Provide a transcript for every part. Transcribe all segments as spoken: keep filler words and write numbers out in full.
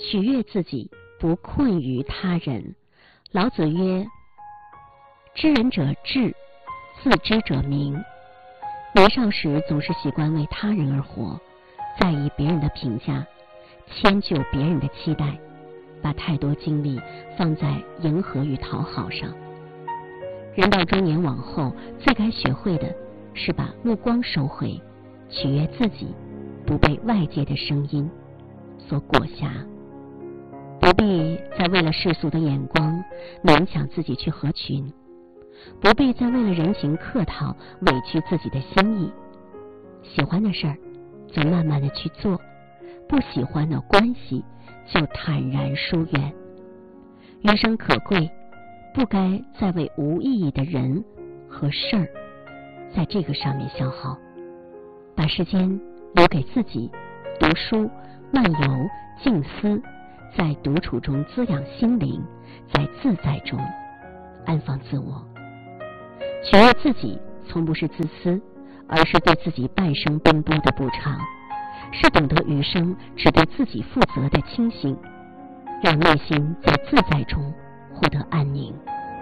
取悦自己，不困于他人。老子曰：知人者智，自知者明。年少时总是习惯为他人而活，在意别人的评价，迁就别人的期待，把太多精力放在迎合与讨好上。人到中年往后，最该学会的是把目光收回，取悦自己，不被外界的声音所裹挟，不必再为了世俗的眼光勉强自己去合群，不必再为了人情客套委屈自己的心意。喜欢的事儿就慢慢的去做，不喜欢的关系就坦然疏远。余生可贵，不该再为无意义的人和事儿在这个上面消耗，把时间留给自己，读书、漫游、静思，在独处中滋养心灵，在自在中安放自我。取悦自己从不是自私，而是对自己半生奔波的补偿，是懂得余生只对自己负责的清醒，让内心在自在中获得安宁。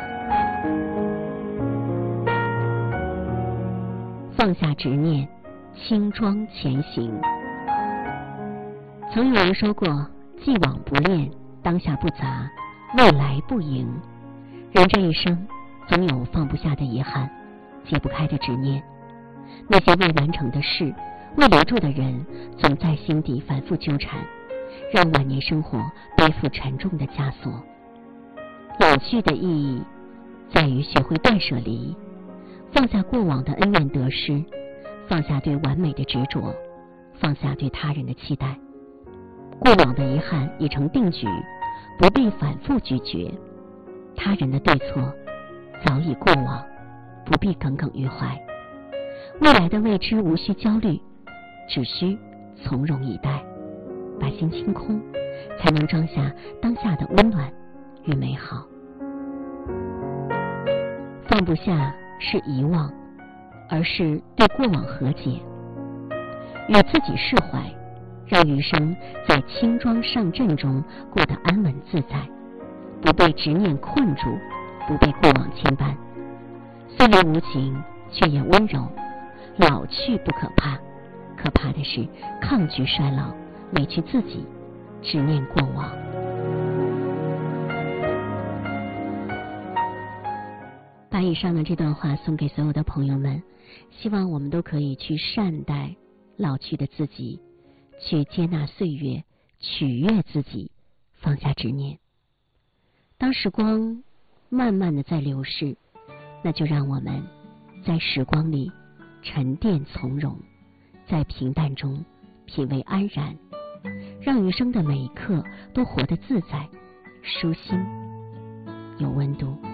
放下执念，轻装前行。曾有人说过，既往不恋，当下不杂，未来不迎。人这一生总有放不下的遗憾，解不开的执念，那些未完成的事，未留住的人，总在心底反复纠缠，让晚年生活背负沉重的枷锁。老去的意义在于学会断舍离，放下过往的恩怨得失，放下对完美的执着，放下对他人的期待。过往的遗憾已成定局，不必反复咀嚼。他人的对错早已过往，不必耿耿于怀。未来的未知无需焦虑，只需从容以待，把心清空，才能装下当下的温暖与美好。放不下是遗忘，而是对过往和解，与自己释怀，让余生在轻装上阵中过得安稳自在，不被执念困住，不被过往牵绊。虽然无情，却也温柔。老去不可怕，可怕的是抗拒衰老，委屈自己，执念过往。把以上的这段话送给所有的朋友们，希望我们都可以去善待老去的自己，去接纳岁月，取悦自己，放下执念。当时光慢慢的在流逝，那就让我们在时光里沉淀从容，在平淡中品味安然，让余生的每一刻都活得自在、舒心、有温度。